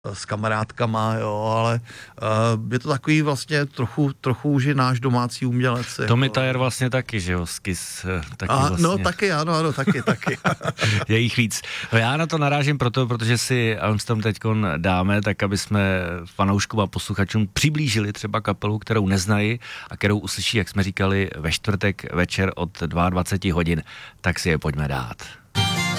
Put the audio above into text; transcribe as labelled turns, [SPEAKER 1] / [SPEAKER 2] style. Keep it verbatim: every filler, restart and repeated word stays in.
[SPEAKER 1] s kamarádkama, jo, ale uh, je to takový vlastně trochu, trochu už je náš domácí umělec.
[SPEAKER 2] Tommy
[SPEAKER 1] jako.
[SPEAKER 2] Thayer vlastně taky, že jo, Skis taky
[SPEAKER 1] A,
[SPEAKER 2] vlastně.
[SPEAKER 1] No taky, ano, ano, taky, taky.
[SPEAKER 2] Je jich víc. No já na to narážím proto, protože si Armstrong teďkon dáme, tak aby jsme fanouškům a posluchačům přiblížili třeba kapelu, kterou neznají a kterou uslyší, jak jsme říkali, ve čtvrtek večer od dvacet dva hodin, tak si je pojďme dát.